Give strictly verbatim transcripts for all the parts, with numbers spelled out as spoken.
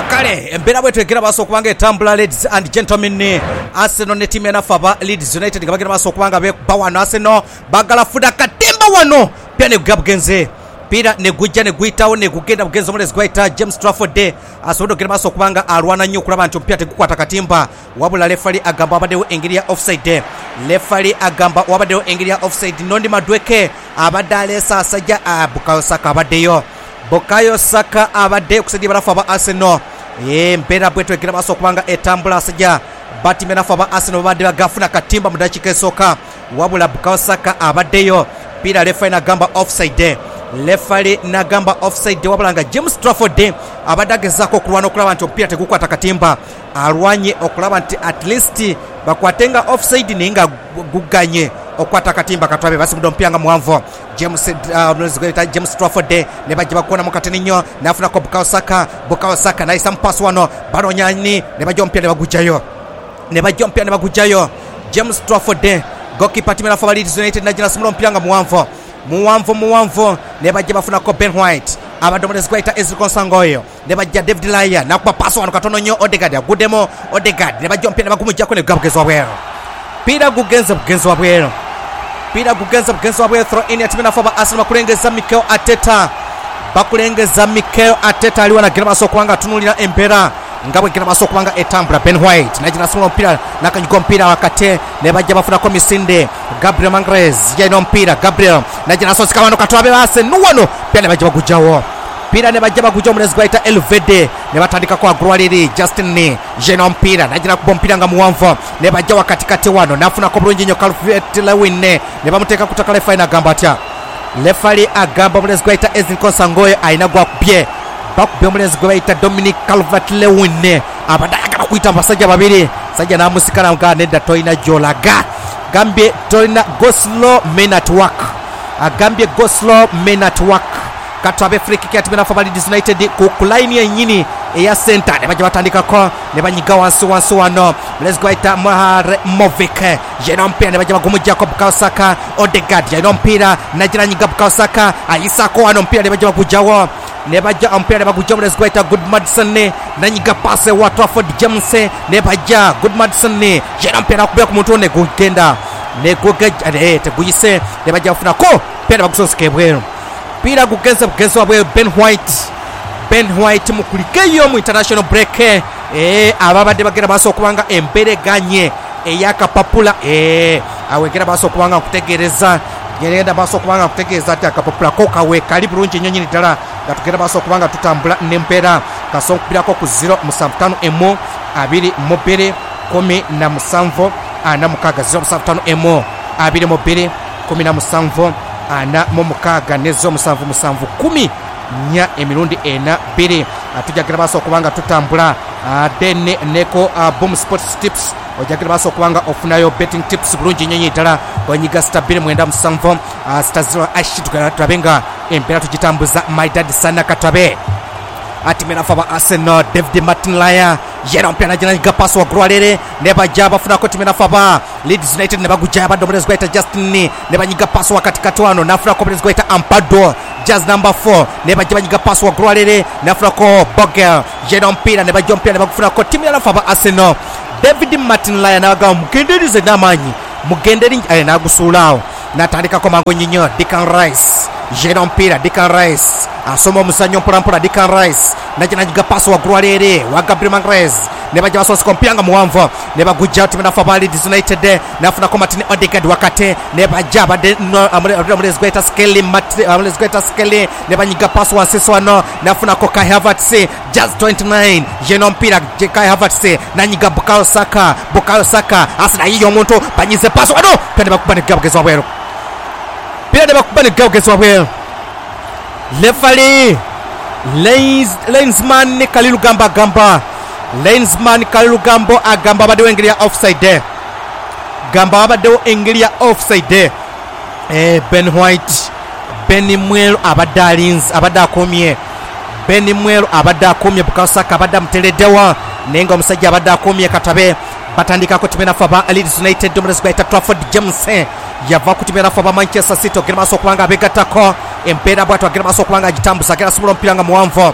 kale embeera bwe twegera maaso okubanga etambula. Ladies and gentlemen, Arsenal ne timu enaffe aba Leeds United nga bagenda maaso okubanga bekuba wano. Arsenal bagala fuda katimba wano pia ne bugenze pira ne gujja ne guyitawo ne kugenda bugenze omulezi gwayita James Trafford asobodde okugenda maaso okubanga alwana nnyo okulaba nti omupiira tegukwata katimba, wabula lefali agamba wabaddewo engeri ya offside. Lefali agamba wabaddewo engeri ya offside. Nondi Madweke abadde aleesa asajja Bukayo Saka abaddeyo. Bukayo Saka abadde kusajja balafu aba Arsenal. Embeera bwe twegera maaso okubanga etambula. Asajja batimu enaffe aba Arsenal babadde bagafuna katimba mu dakiika esooka, wabula Bukayo Saka abaddeyo. Pira lefali nagamba offside. Lefali nagamba offside, wabula nga James Trafford abadde agezaako okulwana okulaba nti omupiira tegukwata katimba. Alwanye okulaba nti at least bakwatenga offside naye nga guganye okwata katimba katwabe basimudde omupiira nga muwanvu. James uh, James Trafford ne bajja bakuonamu katini nnyo nafunako Bukayo Saka. Bukayo Saka nayisa mupaasi wano banonyani ne bajja omupiira ne bagujjayo ne bajja omupiira ne bagujjayo. James Trafford goalkeeper timu enaffe aba Leeds United najja nasimula omupiira nga muwanvu muwanvu muwanvu ne bajja bafunako Ben White abadde omulezi gwayita Ezri Konsangoyo ne bajja David Laya nakuba paasi wano katono nnyo. Odegaard aguddemu Odegaard ne bajja omupiira ne bagumujjako ne gugabugezi wabweru. Pira gugenze bugenzi wabweru. Pira gugenze bugenzi wabweru. Throw in ya timu enaffe aba Arsenal bakulengeza Mikel Arteta. Bakulengeza Mikel Arteta aliwo nagenda maaso okubanga atunulira embeera nga bwe genda maaso okubanga etambula. Ben White najja nasimula omupiira nakanyuga omupiira wakati ne bajja bafunako misinde. Gabriel Magalhaes yalina omupiira. Gabriel najja nasosika wano katwabe baase nuwano pia ne bajja bagujjawo. Pira ne bajja bagujja omulezi gwayita Elvede ne batandikako agulwaliri. Justin yalina omupiira najja nakuba omupiira nga muwanvu ne bajja wakatikati wano nafunako bulungi nnyo Calvert Lewin ne bamuteeka ku ttaka. Lefali nagamba atya. Lefali agamba omulezi gwayita Ezri Konsangoyo alina gwakubye bakubye omulezi gwe bayita Dominic Calvert Lewin abadde ayagala kuyita mu basajja babiri. Sajja n'amusikana nga nedda tolina gyolaga. Gambye tolina go slow men at work. Agambye go slow men at work. Katwabe free kick ya timu enaffe aba Leeds United ku line yennyini eya center ne bajja batandikako ne banyiga wansi wansi wano. Omulezi gwe bayita Movic yalina omupiira ne bajja bagumujjako. Bukayo Saka. Odegaard yalina omupiira najja nanyiga Bukayo Saka ayisaako wano omupiira ne bajja bagujjawo ne bajja omupiira ne bagujja. Omulezi gwe bayita Good Madison nanyiga paase wa Trafford James ne bajja Good Madison yalina omupiira nakubira ku muntu ne gugenda ne gugejja teguyise ne bajja bafunako pia ne bagusosika ebweru. Pira gugenze bugenzi wabweru. Ben White Ben White mukulikeyo mu international break eh ababadde bagenda maaso okubanga embeera eganye eyakapapula eh awegera maaso okubanga okutegereza genda maaso okubanga okutegereza ati akapapula ko kawe kali bulungi nnyo nnyini ddala nga tugenda maaso okubanga tutambula n'embeera kasonkupirako ku zero musanvu ttaano emu abiri mu bbiri kumi na musanvu ana mukaaga zero musanvu ttaano emu abiri mu bbiri kumi na musanvu ana mu mukaaga ne zo musanvu musanvu kumi nya emirundi ena bbiri. Tujagera maaso okubanga tutambula then neko Boom Sports Tips ojagera maaso okubanga ofunayo betting tips bulungi nnyo nnyo ddala onyiga star bbiri mwenda musanvu star zero ashi tulabe nga embeera tugitambuza. My Dad Sana Katabe atimu enaffe aba Arsenal David Martin Laya yera omupiira najja nanyiga paasi wagulwalere ne bajja bafunako timu enaffe aba Leeds United ne bagujja abadde omulezi gwayita Justin ne banyiga paasi wakatikati wano nafunako omulezi gwayita Ampado Jazz number four ne bajja banyiga paasi wagulwalere nafunako Bogel yera omupiira ne bajja omupiira ne bagufunako timu enaffe aba Arsenal. David Martin Laya nabagamba mugenderize n'amaanyi mugenderi nagusuulaawo natandikako mangu nnyo. Declan Rice yera omupiira. Declan Rice asoma omuzannyo mpolampola. Declan Rice najja nanyiga paasi wagulwalere wa Gabriel Magalhaes ne bajja basosika omupiira nga muwanvu ne bagujja timu enaffe aba Leeds United nafunako Martin Odegaard wakati ne bajja abadde omulezi gwayita Skelly omulezi gwayita Skelly ne banyiga paasi wansi wano nafunako Kai Havertz Jazz twenty-nine yena omupiira. Kai Havertz nanyiga Bukayo Saka. Bukayo Saka asina yiyo omuntu banyize paasi wano pia ne bakuba ne gabugezi wabweru. Pia ne bakuba ne gabugezi wabweru. Lefali Linesman Kalilu Gamba Gamba Linesman Kalilu Gambo agamba abaddewo engeri ya offside. Gamba abaddewo engeri ya offside. Eh Ben White Ben Mwelu abadde alinze abadde akomye. Ben Mwelu abadde akomye. Bukayo Saka abadde amutereddewa naye nga omusajja abadde akomye. Katabe batandikako timu enaffe aba Leeds United omulezi gwayita Trafford James yava ku timu enaffe aba Manchester City ogenda maaso okubanga abegattako empeera bwatu agenda maaso okubanga agitambuza agenda asimula omupiira nga muwanvu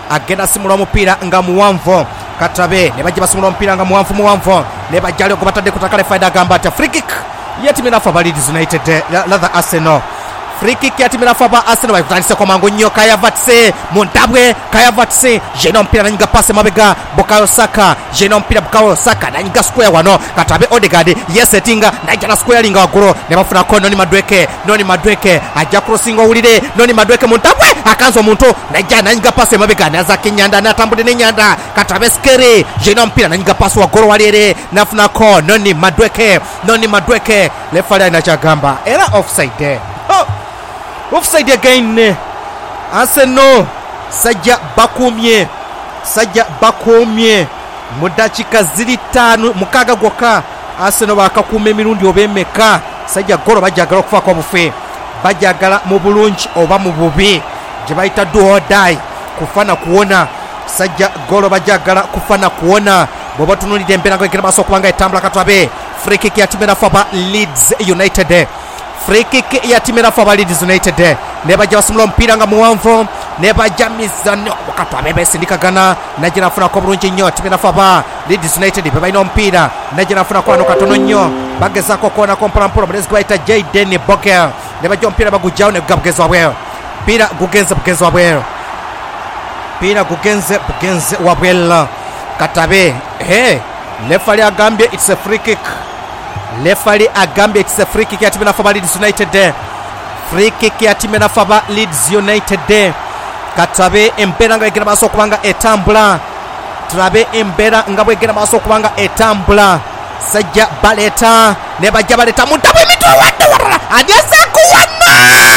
agenda simula omupiira nga muwanvu Katabe ne bajja basimula omupiira nga muwanvu muwanvu ne bajjali okubatadde ku takale faida agamba ati free kick yatimira fa Leeds United lather Arsenal free kick yatimira fa ba Arsenal bakutandise ko mangu nnyo Kaya Vatse Montabwe Kaya Vatse jeno mpira nanyiga passe mabega Bukayo Saka jeno mpira Bukayo Saka nanyiga square wano Katabe Odegaard yesetinga najana square linga waguro ne bafuna ko Noni Madweke Noni Madweke ajja crossing owulire Noni Madweke Montabwe akanzo muntu najja nanyiga passe mabega naza kinyanda natambude ne nyanda Katabe skere jeno mpira nanyiga passe wagoro walire nafuna ko Noni Madweke Noni Madweke lefala na chagamba era offside oh. Offside again Arsenal sajja bakumye sajja bakumye mudachika ziri tano mukaga gwoka Arsenal bakakume mirundi obemeka sajja goro bajagala okufa kwa bufe bajagala mu bulungi oba mu bubi je bayita do or die kufana kuona sajja goro bajagala kufana kuona boba tunulide mbera ngo ekira baso kubanga etambula Katwabe free kick ya timera fa Leeds United free kick ya timera fa Leeds United ne bajja basimula omupiira nga muwanvu ne bajja mizano Katwabe besindikagana najja nafuna ko bulungi nnyo timera fa Leeds United be balina omupiira najja nafuna ko ano katono nnyo bagezako kuona ko mpolampola mulezi gwaita Jayden Bokel ne bajja omupiira bagujjawo ne gabugezwa bweyo mpira gugenze bugezwa bweyo mpira gugenze bugenze wabwela Katabe hey lefali agambye it's a free kick lefali agambye it's a free kick ya timena fa Leeds United free kick ya timena fa Leeds United Katabe empera nga egera baso kubanga etambula turabe embera nga bwegera baso kubanga etambula sajja baleta ne bajja baleta Montabwe mitwe wadde warara ajasa kuwana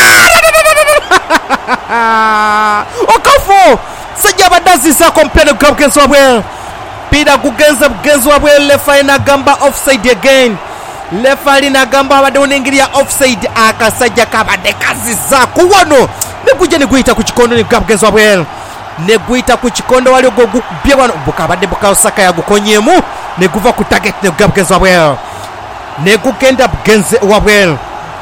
okafu sajja badazisa kompene gabkezwa bwe pira kugenza bugezwa bwe lefa na gamba offside again lefa lina gamba abadde onengiria offside akasajja kabadde kaziza kuwano ne kujja ne guita ku kikondo ne gabkezwa bwe ne guita ku kikondo wali go bye wano bukabadde Bukayo Saka yagukonyemu ne guva ku target ne gabkezwa bwe ne kugenda bugenze wabwe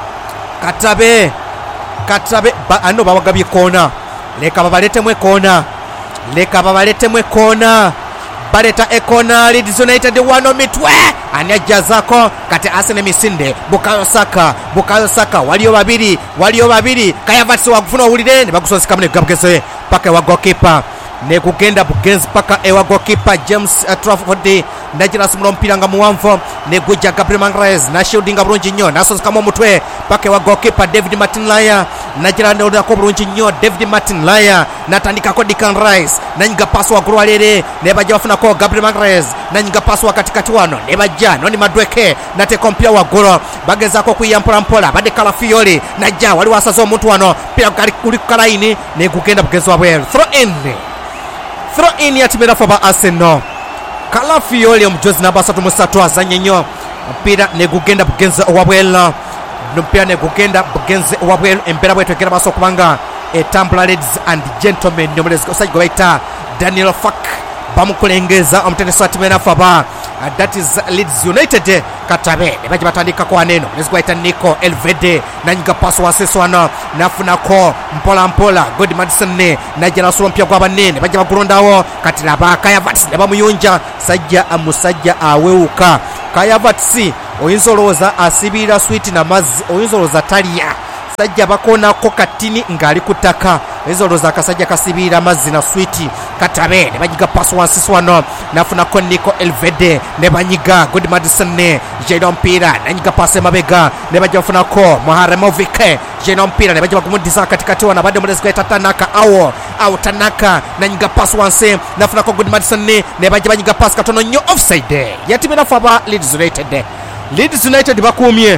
Katabe Katabe ba ano babagabye kona leka babaletemu kona leka babaletemu kona baleta ekona Leeds United wano mitwe anajazako kati Arsenal misinde Bukayo Saka Bukayo Saka waliyo babiri waliyo babiri Kaya Vatse wakufuna ulire ne bagusosika mune gabugeze paka wa goalkeeper ne kugenda bugenzi paka ewa goalkeeper James uh, Trafford najira simula mpira nga muwanvu ne gujja Gabriel Magalhaes na shieldinga bulungi nnyo nasosika mu mutwe paka wa goalkeeper David Martin Laya najira ndoda ko bulungi nnyo David Martin Laya natandika ko Declan Rice nanyiga pass wa Gurwalere ne bajja bafuna ko Gabriel Magalhaes nanyiga pass wa katikati wano ne bajja Noni Madweke nate kompia wa goro bageza ko kuyampola mpola bade Kalafiori najja wali wasazo omuntu wano pira kali kuli kalaini ne kugenda bugenzo wabwe throw in throw in ya timera fa Arsenal Kalafiori omujozi namba asatu mu ssatu azanye nnyo mpira ne gugenda bugenze owabwela mpira ne gugenda bugenze owabwela empera bwetu ekera baso kubanga etambula Ladies and Gentlemen nomulezi osajja baita Daniel Fak bamukulengeza omutendesi wa timera fa that is Leeds United Katabe ne bajja batandika ko aneno mulezi baita Nico Elvede nanyiga paso waseswana nafuna ko mpola mpola God Madison ne najja nasolo mpya kwa banene bajja bagulondawo kati laba Kaya Vatse ne bamuyunja sajja amusajja aweuka Kaya Vatse oyinzoloza asibira sweet na mazi oyinzoloza talia sajja bakona ko katini ngali kutaka oyinzoloza akasajja kasibira mazi na sweet Katabe ne bajiga paso waseswana nafuna ko Nico Elvede ne banyiga God Madison ne Jadon Pira nanyiga passe mabega ne bajja bafuna ko Moharemovic Jadon Pira ne bajja bagumudisa katikati wana bade mulezi kwa Tanaka awo au Tanaka nanyiga pass wanse nafuna ko God Madison ne ne bajja banyiga pass katono nnyo offside yatimena fa Leeds United Leeds United bakumye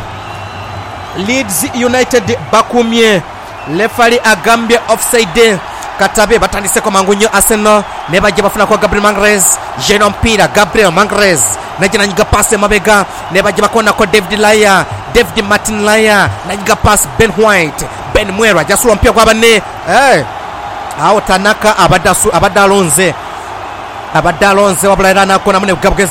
Leeds United bakumye lefali agambye offside Katabe batandise ko mangunyo Arsenal ne bajja bafuna ko Gabriel Magalhaes Jadon Pira Gabriel Magalhaes najja nanyiga passe mabega ne bajja bakona ko David Laya David Martin Laya nanyiga pass Ben White Ben Mwera jasula mpya kwa bane eh awo Tanaka abadasu abadalonze abadalonze wabulaira nako namune gabugeze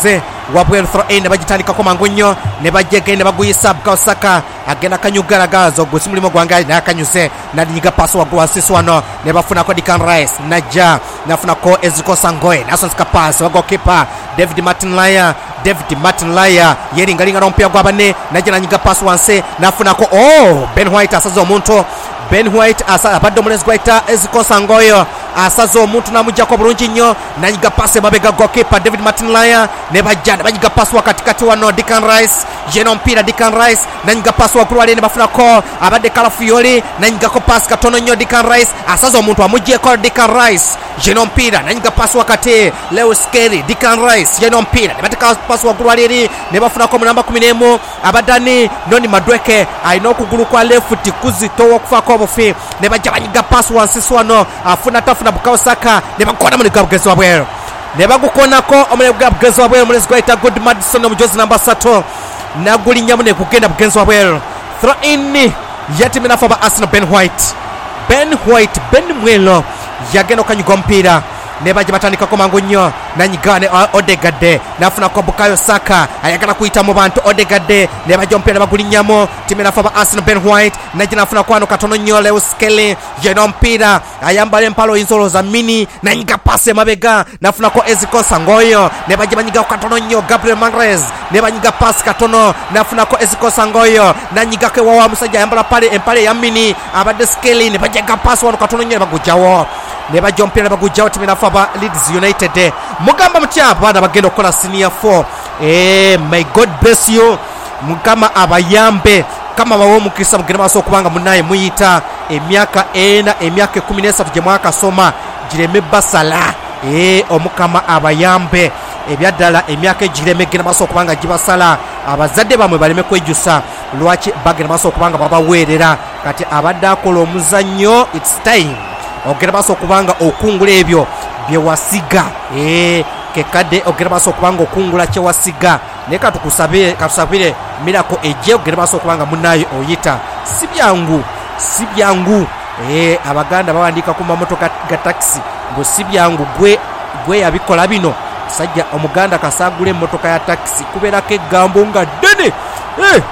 wabweru throw in bagitandikako mangu nnyo ne bajjege ne baguyisa Bukayo Saka agenda kanyugaragazo gusi mulimo gwange nakanyuze nalinyiga pass waggulu wansi wano ne bafunako Declan Rice najja nafunako Ezekiel Sangoe nasonsika pass wa goalkeeper David Martin Laya David Martin Laya yeringalinga n'omupira gwa bane najja nanyiga pass wansi nafunako oh Ben White asaza omuntu Ben White asa abadde omulezi gwaita Ezekiel Sangoe asaza omuntu namujjako bulungi nnyo nanyiga pass emabega goalkeeper David Martin Laya ne bajja ne banyiga pass wakati kati wano Declan Rice yeno mpira Declan Rice nanyiga pass waggulu ali ne bafunako abadde Kalafiori nanyigako pass katono nnyo Declan Rice asaza omuntu amujjeko Declan Rice yeno mpira nanyiga pass wakati Lewis Kelly Declan Rice yeno mpira ne bateka pass waggulu ali ne bafunako mu namba kumi n'emu abadani Noni Madweke alina okugulu kwa left kuzito okufako obufi ne bajja banyiga pass wansi wano afuna tafuna Bukayo Saka ne bakona mu ligabugezi wabweru ne bagukonako omulego gwa bugenzi wabweru omulezi gwaita Good Madison omujozi namba three nagulinnyamu ne kugenda bugenzi wabweru throw in yatimina faba Arsenal Ben White Ben White Ben Mwelo yagenda okanyuga omupiira ne bajja batandikako mangu nnyo nanyigane Odegaard nafunako Bukayo Saka ayagala kuyita mu bantu Odegaard ne bajja omupiira ne bagulinnyamu timina faba Arsenal Ben White najja nafunako wano katono nnyo Lewis Kelly yeno mpira ayambala empalo insolo za mini nanyiga pase mabega nafunako Ezekiel Sangoe ne bajja banyiga katono nnyo Gabriel Magalhaes ne banyiga pase katono nafunako Ezekiel Sangoe nanyiga ke wawa musajja ayambala pale empale ya mini abadde Kelly ne bajja pase wano katono nnyo ne bagujawo ne bajja omupiira ne bagujawo timina faba Leeds United mugamba mutya bana bagenda okukola senior four eh may God bless you mukama abayambe kama bawo mukisa mugenda baso okubanga munaye muyita emyaka ena emyaka ekumi n'esatu gye mwaka soma gireme basala eh omukama abayambe ebyaddala emyaka egireme genda baso okubanga gibasala abazadde bamwe baleme kwejusa lwaki bagenda baso okubanga babaweerera kati abadde akola omuzannyo it's time ogenda baso okubanga okungula ebyo byewasiga eh kekadde ogenda baso okubanga okungula kyewasiga ne katukusabe katusabire mirako ejje ogenda baso okubanga munayo oyita si byangu si byangu eh abaganda bawandika ku mamotoka ga taxi ngo si byangu gwe gwe yabikola bino sajja omuganda kasagule motoka ya taxi kubera ke gambo nga dene eh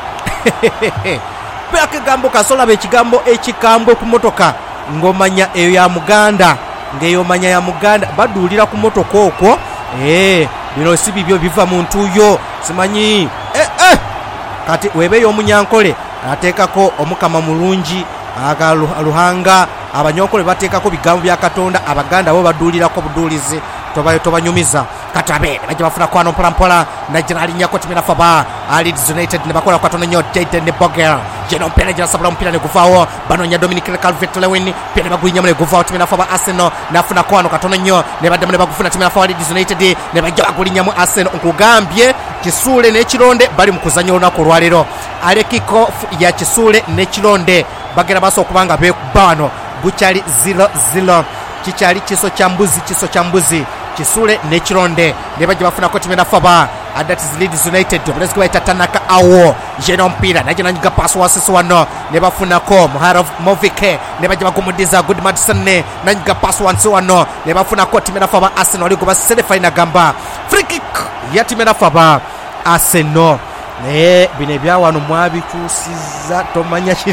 peke gambo kasola be kigambo ekikambo ku motoka ngomanya eyo ya muganda ngeyo manya ya muganda badulira ku motoka okwo eh bino si bibyo biva muntu yo simanyi eh eh kati webe yo munyankole atekako omukama mulungi agaluhanga abanyokole batekako bigambo bya Katonda abaganda bo badulira ko budulizi tobayo tobanyumiza katabe bajja bafuna kwano mpola mpola na generali nyako timina faba Leeds United ne bakola kwatono nyo Jayden ne Bogle jeno mpira jana sabula mpira ne guvao bano nya Dominic Calvert-Lewin pia ne bagulinya ne guvao timina faba Arsenal nafuna kwano katono nyo ne badde ne bagufuna timina faba Leeds United ne bajja bagulinya mu Arsenal nkugambye Kisule ne Kironde bali mukuzanya onako lwalero ale kiko ya Kisule ne Kironde bagera baso okubanga be bano buchali zero zero kichali kiso kya mbuzi kiso kya mbuzi Kisule ne Kironde ne bajja bafuna ko timena faba adati Leeds United let's go Tanaka awo jeno mpira naje nanyiga pass wasiso wano ne bafuna ko Muharov Movike ne bajja bakumudiza Good Madison ne nanyiga pass wanso wano ne bafuna ko timena faba Arsenal liko basele final gamba free kick ya timena faba Arsenal ne bine bya wano mwabikusiza tomanya kiri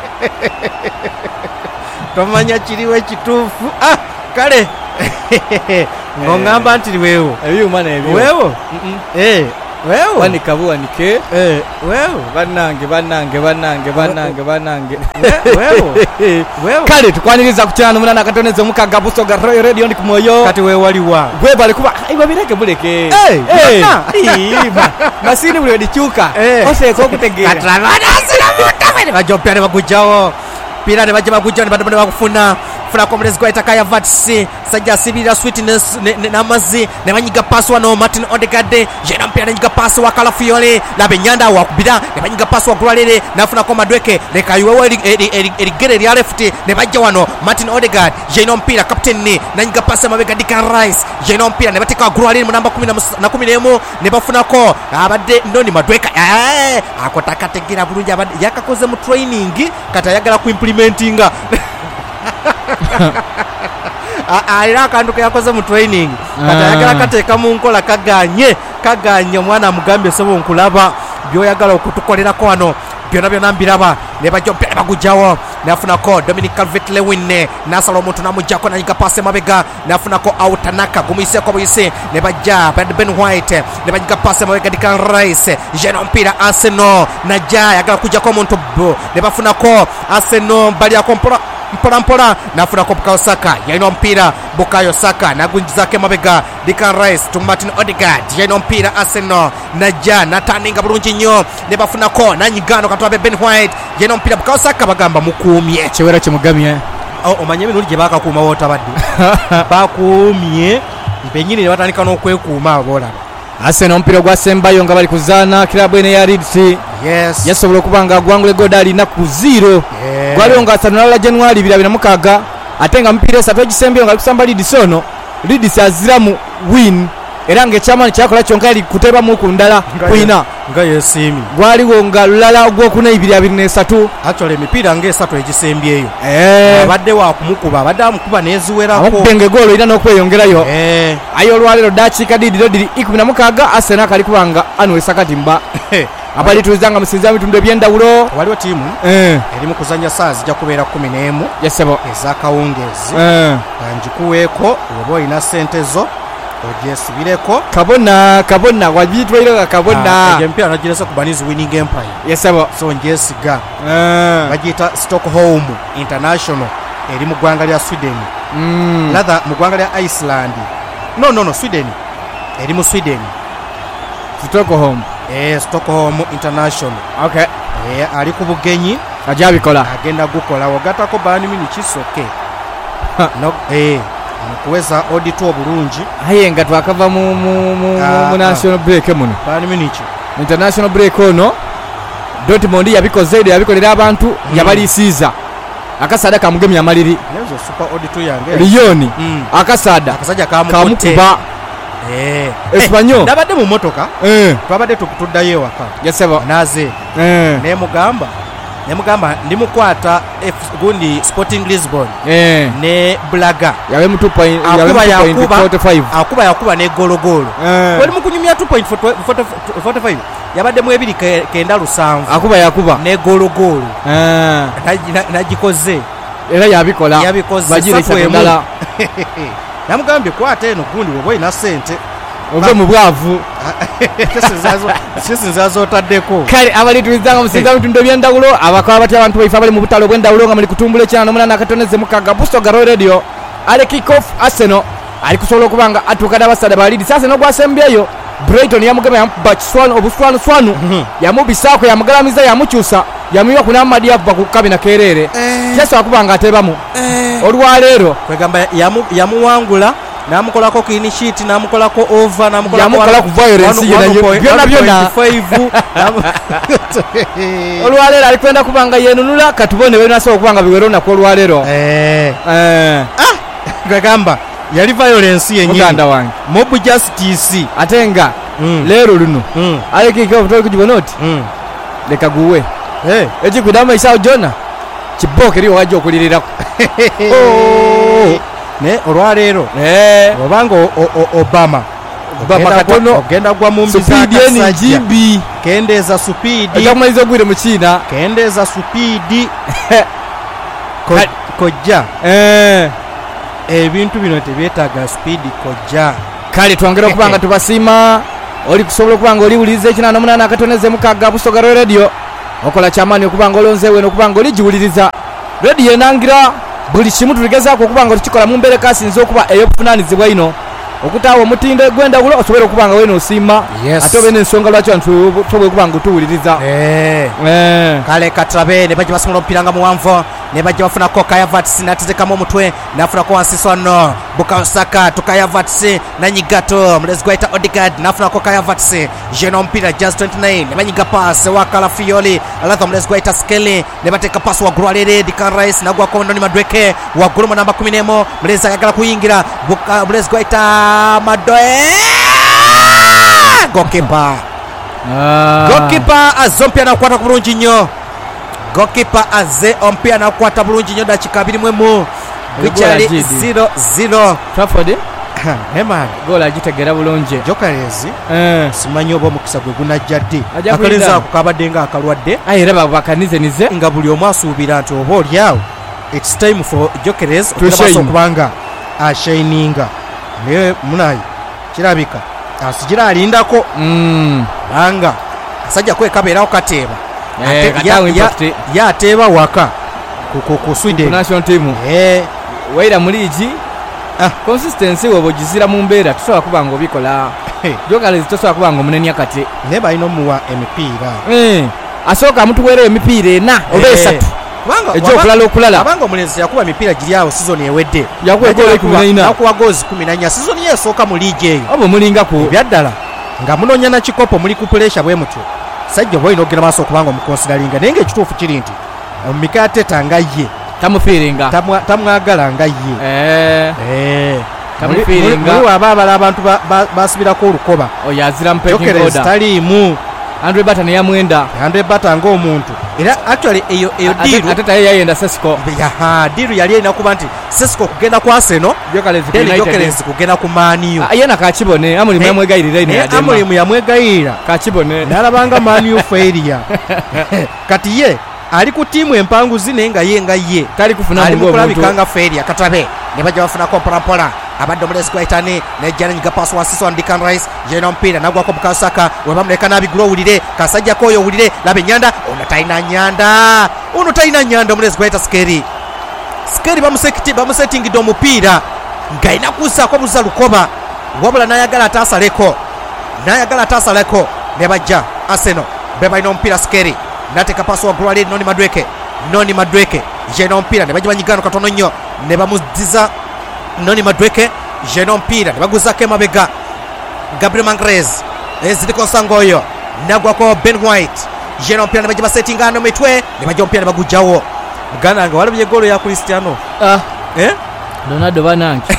tomanya kiriwe kitufu ah kale ngongamba ntiri wewo ebiyo mana ebiyo wewo eh wewo wani kabuwa nike eh wewo banange banange banange banange banange wewo wewo kale tukwaniriza kutyana munana katoneze mukaga buso ga Royal Radio ndi kumoyo kati we waliwa gwe bali kuba iba bireke buleke eh iba masini buli dichuka ose ko kutegera katrana sira bajopya bakujawo pira ne bajja bakujja ne badde bakufuna funa komulezi kwa itakaya vatsi sajja sibira sweetness na mazi ne banyiga pass wano Martin Odegaard jena mpira nyiga pass wa Kalafiori la benyanda wa kubira ne banyiga pass wa Gulalere nafuna ko Madweke le kayuwe erigere lya left ne bajja wano Martin Odegaard jena mpira captain ni nanyiga pass mabega Declan Rice jena mpira ne bateka Gulalere mu namba kumi na kumi n'emu ne bafuna ko abadde Noni Madweke eh akotaka tegira bulungi abadde yakakoze mu training kata yagala ku implementinga alira akantu yakoze mu training kata yagala kateeka mu nkola kaganye kaganya omwana mugambye sobo nkulaba byoyagala okutukolerako wano byonna byonna mbiraba ne bajja omupira ne bagugjawo nafunako Dominic Calvert-Lewin nasala omuntu namujjako nanyiga paasi emabega nafunako Autanaka gumuyiseeko buyise ne bajja Ben White ne banyiga paasi emabega Declan Rice jeno omupiira Arsenal najja yagala kujjako omuntu ne bafunako Arsenal balyako mpola mpola mpola nafunako Bukayo Saka yalina omupiira Bukayo Saka nagunjizako emabega Declan Rice to Martin Odegaard yalina omupiira Arsenal najja natandinga bulungi nnyo ne bafunako nanyigano katwabe Ben White yalina omupiira Bukayo Saka bagamba mukuumye kiwera kimugamye omanye ebintu gye bakakuuma bootabadde bakuumye benyini ne batandika n'okwekuuma abolaba Arsenal omupiira gwasembayo nga bali kuzaana kilabu ene ya Leeds yes yasobola okuba nga agwangula egoda alina ku zero yeah. gwaliwo nga asatu January bibiri na mukaaga ate nga omupiira esatu egisembayo nga ali kusamba Leeds ono Leeds aziramu win era ng'ekyamaanyi kyakola kyonka yali kutebamu ku ndala kwina nga yesiimi gwaliwo nga lulala ogwokuna ibiri abiri n'esatu actually emipiira ng'esatu egisembyeyo eh abadde wa kumukuba abadde amukuba neziwerako okubenga egoolo erina n'okweyongerayo eh ayo olwaleero dakiika didiro diri ikumi na mukaaga Arsenal akali kubanga anwesa katimba abalituuliza nga musinza ebitundu eby'endawulo waliwo tiimu eh eri mu kuzanya saa zijja kubeera kumi n'emu yesebo ez'akawungeezi eh ngikuweeko oba olina ssente zo ogyesibireko kabona kabona wajitwaira kabona egyo emipiira nagirese ku Banizi Winning Empire yesebo so njesiga eh bagiyita Stockholm International eri mu ggwanga lya Sweden mm latha mu ggwanga lya Iceland no no no Sweden eri mu Sweden Stockholm eh Stockholm International okay eh ali ku bugenyi ajabikola agenda gukola wagatako Bayern Munich kisoke no eh kuweza audit obulungi aye nga twakava mu mu mu national break muno Bayern Munich international break ono Dortmund yabikoze yabikolera abantu yabalisiza akasada kamugemya amaliri nezo super audit yange Lyon mm. akasada akasajja kamukote kamukuba eh Espanyo nabadde mu motoka eh twabadde tukutuddayo waka yesebo naze eh ne mugamba ne mugamba ndi mukwata gundi Sporting Lisbon eh ne Braga yawe mu two point forty-five akuba yakuba ne gologolo eh wali mukunyumya two point forty-five yabadde mu ebiri kenda lusanvu akuba yakuba ne gologolo eh najikoze era yabikola yabikoze bajire kyandala namugambye kwata eno gundi wobo ina sente ove mu bwavu kisinzazo otaddeko kale abalituizanga musinza bitundu ebyendawulo abakaba batya abantu baifa bali mu butalo bw'endawulo nga muli kutumbula ekyana n'omunana akatoneze mukaga busto garo radio ale kick off Arsenal ali kusobola okuba nga atuukadde abasada ba Leeds Arsenal gwasembyeyo Brighton yamugema yamuba kiswanu obuswanu swanu yamubisaako yamugalamiza yamukyusa yamuyiwa ku Namadi ava ku kabina keerere kyasobola kuba nga atebamu olwaleero kwegamba yamuwangula namukolako clean sheet namukolako over namukolako ku violence byonna byonna olwaleero ali kwenda kuba nga yenunula katubone benasobola okuba nga biwera olunaku olwaleero kwegamba yali violence yenyini muganda wange mob justice ate nga leero luno alekike obutoli kugibona oti leka guwe ekikwidamu isaawo jona kiboka eriwo wajja okulirirako ne olwaleero obanga Obama Obama katono ogenda gwa mu mbiza akasajja jibi kendeeza speed ajja kumaliza ogwire mu China kendeeza speed kojja ebintu bino tebyetaaga speed kojja kale twongera okuba nga tubasiima oli kusobola okuba nga oliwuliriza ekina n'omunana akatoneze mukaga busogaro radio okola kyamaani okuba nga olonzeewe n'okuba nga oligiwuliriza radio enangira buli kimu tuligezaako okuba nga tukikola mu mbeera asinze okuba ey'obuvunaanyizibwa ino okutaawa omutindo gw'endawulo osobole okuba nga weena osiima ate obe n'ensonga lwaki abantu tosobola okuba nga otuwuliriza kale katrabe ne bajja basomola omupiira nga muwanvu ne bajja bafunako Kayavatsi natizekamu omutwe nafunako wansi wano Bukayo Saka to Kayavatsi nanyigato mulezi gwaita Odegaard nafunako Kayavatsi jeno omupiira Jazz twenty-nine ne banyiga paasi wa Kalafiori alatha mulezi gwaita Skelly ne bateeka paasi waggulu alere Declan Rice nagwako Ndoni Madueke waggulu mu namba kumi n'emu mulezi ayagala kuyingira mulezi gwaita Madoe goalkeeper goalkeeper azze omupiira nakwata ku bulungi nnyo goalkeeper azze omupiira nakwata bulungi nnyo dakika abiri mu emu bikyali zero zero Trafford Neman goal agitegera bulungi Jokeres eh simanyi oba omukisa gwe gunajja ddi Ajja akalenzi kwenda. ako kabadde nga akalwadde aye era babakanizenize nga buli omu asuubira nti oba oliawo its time for Jokeres To shine. okubasa okubanga ashininga naye munayi kirabika asigira alindako mm banga asajja kwekabeerawo kateeba Eh, Ate- katawe ya- ya- impact. yateeba waka ku- ku- ku Sweden national team Eh, waira mu liigi Ah. consistency wobo gizira mu mbeera tusobola kuba nga obikola Hey. Jokeres tosobola kuba nga omunenya kati naye balina omuwa emipiira Eh, asooka amutuweera emipiira ena oba Eh. esatu kubanga egyokulala okulala abanga omulenzi yakuba emipiira giri awo sizoni ewedde Yakuba eggoolo kumi na nnya. nakuwa goozi kumi na nnya sizoni ye esooka mu liigi eyo oba omulingaku ebyaddala nga munoonya na kikopo muli ku puleesha bwe mutyo sajja oba olina okugenda maaso okubanga omukonsiralinga naye ngaekituufu kiri nti omumika teta nga ye tamufiiringa tamwa- tamwagala nga ye Eh, Eh. Tamufiiringa. Muli- muli waaba abala abantu ba- ba- basibirako olukoba oyo azira mu peking Jokeres order taliimu andre batan yamwenda yandwe bata ng'omuntu era actually eyo eyo diiru ate taye yayenda sesco yaha diiru yali erina kuba nti sesiko okugenda ku Arsenal Jokeres ku then United. Jokeres kugenda ku maaniyu Ah, yena kakibone amulimu Eh, yamwegayirira ino naye yadema amulimu yamwegayirira kakibone nalabanga maaniyu fairia kati ye ali ku tiimu empanguzi naye nga ye nga ye tali kufuna ali mu mukulabika omuntu nga fairia katabe ne bajja bafunako mpolampola abadde omulezi gwaitani nejja nenyiga paasi wansi on Declan Rice yena omupiira nagwako mu Kasaka webamuleka n'abigula owulire kasajjako oyo owulire laba ennyanda ono talina nnyanda ono talina nnyanda omulezi gwaita Skeri Skeri bamusekiti bamusetingidde omupiira ng'alina kusaako buza lukoba wabula n'ayagala ataasaleko n'ayagala ataasaleko ne bajja Arsenal be balina omupiira Skeri n'ateeka paasi waggulu wali Noni Madweke Noni Madweke yena omupiira ne bajja banyigano katono nnyo ne bamuziza Noni Madweke yena omupiira ne baguzako emabega Gabriel Mangrez eziriko nsanga oyo nagwako Ben White yena omupiira ne bajja basetingano mitwe ne bajja omupiira ne bagujjawo muganda nga walabye egolo ya Cristiano ah eh Ronaldo banange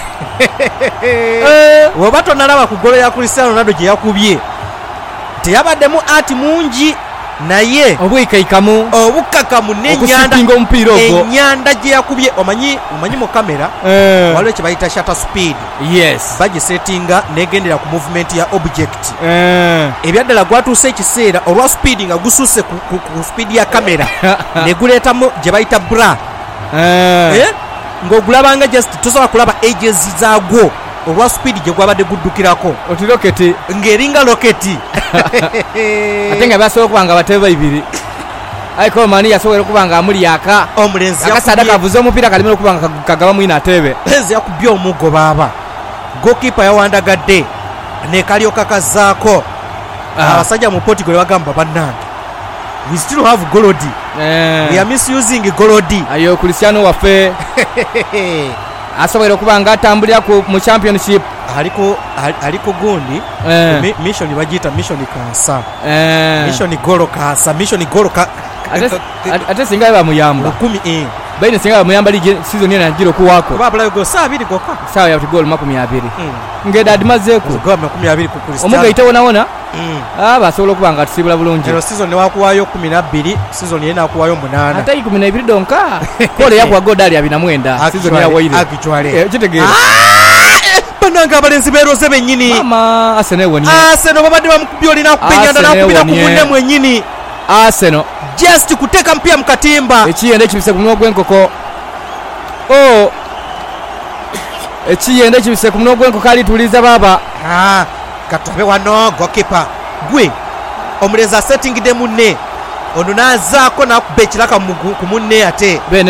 woba tonalaba ku golo ya Cristiano Ronaldo gye yakubye teyabaddemu ati mungi naye obwikaikamu obukakamu n'ennyanda okusitinga omupiira ogwo ennyanda gye yakubye omanyi omanyi mu kamera Eh, waliwo kye bayita shutter speed yes bagisetinga negendera ku movement ya object Eh, ebyaddala gwatuuse ekiseera olwa speed nga gususse ku, ku, ku speed ya kamera ne guleetamu gye bayita bra eh, eh? ng'ogulabanga just tosobola kulaba ages zaagwo olwa speed gye gwabadde guddukirako oti roketi ng'eringa loketi ate nga basobola okuba nga batebe baibiri aiko mani yasobola okuba nga amuli aka omulenzi akasada yakubye- kavuze omupiira kalimira okuba nga kagaba mwina atebe Benzi yakubye omuggo baaba gokipa yawandagadde nekalyoka kazaako Ah. abasajja mu Portugal bagamba bannange we still have golodi Eh, we are misusing golodi ayo Cristiano waffe asobola okuba nga atambulira ku- mu championship aliko ali- aliko gundi Eh, Mi- mission bagiyita mission kansa eh. mission golo kansa mission golo ka Ate- ate- ate singa bamuyamba lukumi eh baine singa bamuyamba ligi season yena agira okuwaako kuba abulayo go saa abiri goka sawa ya gol makumi abiri Mm. ngeda adimazeeku go makumi abiri ku Cristiano omugaite wonawona Mm. aba asobola okuba nga tusibula bulungi ero season newakuwayo kumi na bbiri season yena akuwayo munaana ate ikumi na ibiri donka kole yakuwa godali abiri na mwenda season ya waire actually Eh, kitegeera bananga abalenzi beeroze bennyini mama Arsenal wonie Arsenal babadde bamukubye olina kubenya Arsenal nakubira ku wonye. munne mwennyini Arsenal just kuteeka mpya mu katimba ekiyenda ekibise ku munwa gw'enkoko o ekiyenda ekibise ku munwa gw'enkoko alituliza baba Ah, katobe wano gokipa gwe omulenzi asetingidde munne ono n'azaako n'akuba ekiraka mu- ku munne ate bene